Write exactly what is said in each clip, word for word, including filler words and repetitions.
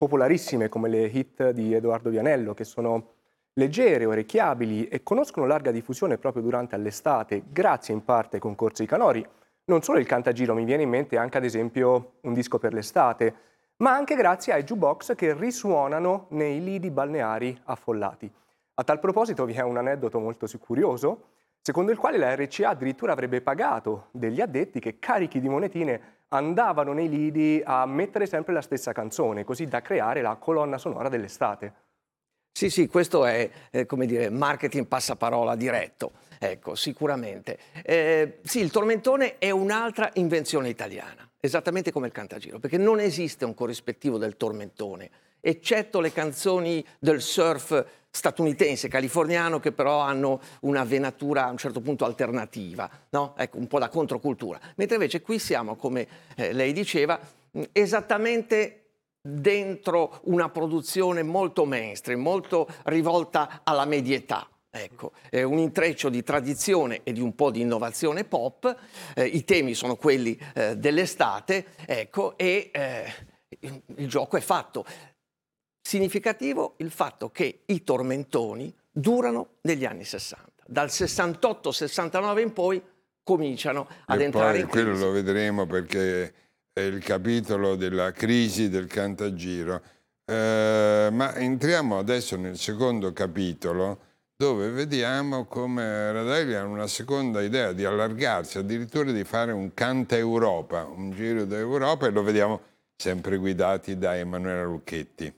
popolarissime come le hit di Edoardo Vianello, che sono leggere, orecchiabili e conoscono larga diffusione proprio durante l'estate, grazie in parte ai concorsi canori. Non solo il Cantagiro, mi viene in mente anche ad esempio Un disco per l'estate, ma anche grazie ai jukebox che risuonano nei lidi balneari affollati. A tal proposito vi è un aneddoto molto curioso, secondo il quale la R C A addirittura avrebbe pagato degli addetti che, carichi di monetine, andavano nei lidi a mettere sempre la stessa canzone, così da creare la colonna sonora dell'estate. Sì, sì, questo è, eh, come dire, marketing passaparola diretto, ecco, sicuramente. Eh, sì, il tormentone è un'altra invenzione italiana, esattamente come il Cantagiro, perché non esiste un corrispettivo del tormentone, eccetto le canzoni del surf statunitense, californiano, che però hanno una venatura a un certo punto alternativa, no? Ecco, un po' da controcultura. Mentre invece qui siamo, come eh, lei diceva, esattamente dentro una produzione molto mainstream, molto rivolta alla medietà. Ecco, è un intreccio di tradizione e di un po' di innovazione pop, eh, i temi sono quelli eh, dell'estate, ecco, e eh, il, il gioco è fatto. Significativo il fatto che i tormentoni durano negli anni sessanta. Dal sessantotto sessantanove in poi cominciano ad e entrare poi in crisi. Quello lo vedremo perché è il capitolo della crisi del Cantagiro. Eh, ma entriamo adesso nel secondo capitolo, dove vediamo come Radelli ha una seconda idea di allargarsi, addirittura di fare un Canta Europa, un giro d'Europa, e lo vediamo sempre guidati da Emanuela Lucchetti.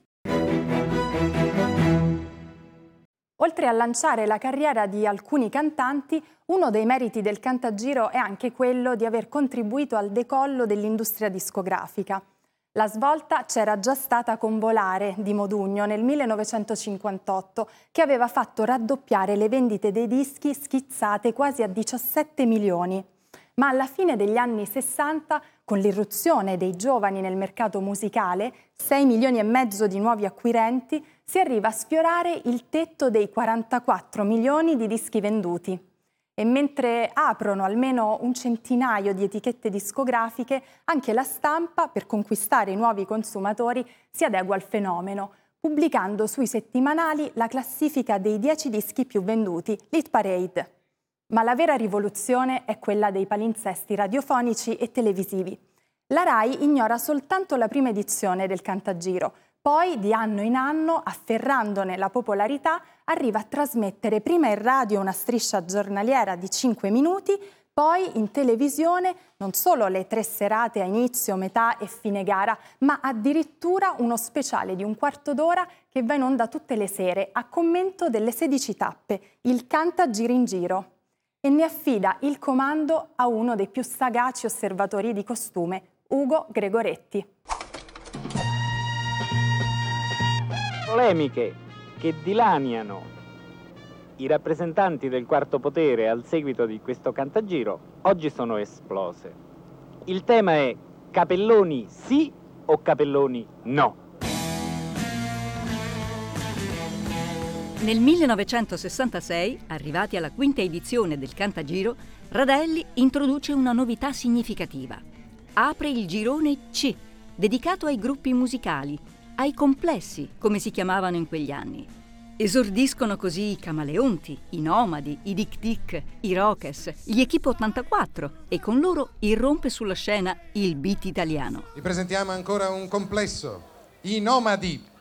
Oltre a lanciare la carriera di alcuni cantanti, uno dei meriti del Cantagiro è anche quello di aver contribuito al decollo dell'industria discografica. La svolta c'era già stata con Volare di Modugno nel millenovecentocinquantotto, che aveva fatto raddoppiare le vendite dei dischi, schizzate quasi a diciassette milioni. Ma alla fine degli anni sessanta, con l'irruzione dei giovani nel mercato musicale, sei milioni e mezzo di nuovi acquirenti, si arriva a sfiorare il tetto dei quarantaquattro milioni di dischi venduti. E mentre aprono almeno un centinaio di etichette discografiche, anche la stampa, per conquistare i nuovi consumatori, si adegua al fenomeno, pubblicando sui settimanali la classifica dei dieci dischi più venduti, l'Hit Parade. Ma la vera rivoluzione è quella dei palinsesti radiofonici e televisivi. La RAI ignora soltanto la prima edizione del Cantagiro, poi di anno in anno, afferrandone la popolarità, arriva a trasmettere prima in radio una striscia giornaliera di cinque minuti, poi in televisione non solo le tre serate a inizio, metà e fine gara, ma addirittura uno speciale di un quarto d'ora che va in onda tutte le sere a commento delle sedici tappe, il Cantagiro in giro. E ne affida il comando a uno dei più sagaci osservatori di costume, Ugo Gregoretti. Polemiche che dilaniano i rappresentanti del quarto potere al seguito di questo Cantagiro oggi sono esplose. Il tema è: Capelloni sì o Capelloni no? Nel millenovecentosessantasei, arrivati alla quinta edizione del Cantagiro, Radelli introduce una novità significativa. Apre il girone C, dedicato ai gruppi musicali, ai complessi, come si chiamavano in quegli anni. Esordiscono così i Camaleonti, i Nomadi, i Dic Dic, i Rockers, gli Equipe ottantaquattro e con loro irrompe sulla scena il beat italiano. Vi presentiamo ancora un complesso, i Nomadi.